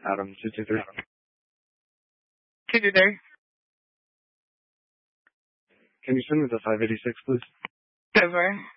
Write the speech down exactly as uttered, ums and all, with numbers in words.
Adam, two two three. two two three. Can you send me the five eighty-six, please? Over.